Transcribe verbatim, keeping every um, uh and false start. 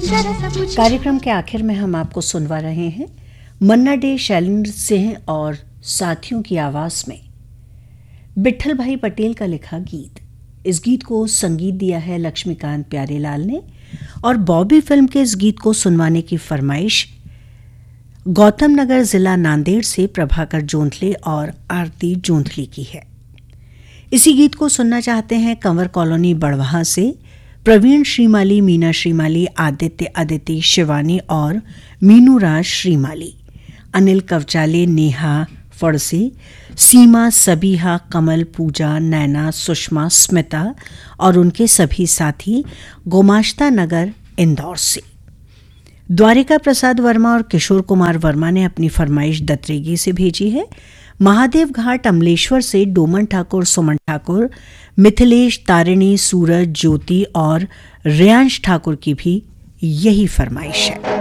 कार्यक्रम के आखिर में हम आपको सुनवा रहे हैं मन्ना डे, शैलेंद्र सिंह और साथियों की आवाज में विट्ठल भाई पटेल का लिखा गीत। इस गीत को संगीत दिया है लक्ष्मीकांत प्यारेलाल ने और बॉबी फिल्म के इस गीत को सुनवाने की फरमाइश गौतम नगर जिला नांदेड़ से प्रभाकर जोंधले और आरती जोंधली की है। इसी गीत को सुनना चाहते हैं कंवर कॉलोनी बड़वाहा से प्रवीण श्रीमाली, मीना श्रीमाली, आदित्य अदिति, शिवानी और मीनू राज श्रीमाली, अनिल कवचाले, नेहा फड़से, सीमा, सबीहा, कमल, पूजा, नैना, सुषमा, स्मिता और उनके सभी साथी गोमाश्ता नगर इंदौर से। द्वारिका प्रसाद वर्मा और किशोर कुमार वर्मा ने अपनी फरमाइश दत्रेगी से भेजी है। महादेव घाट अमलेश्वर से डोमन ठाकुर, सुमन ठाकुर, मिथिलेश, तारिणी, सूरज, ज्योति और रियांश ठाकुर की भी यही फरमाइश है।